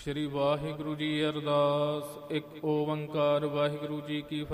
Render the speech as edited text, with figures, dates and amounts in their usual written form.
ਸ਼੍ਰੀ ਵਾਹਿਗੁਰੂ ਜੀ ਅਰਦਾਸ। ਇੱਕ ਓੰਕਾਰ ਵਾਹਿਗੁਰੂ ਜੀ ਕੀ ਫਤਿਹ।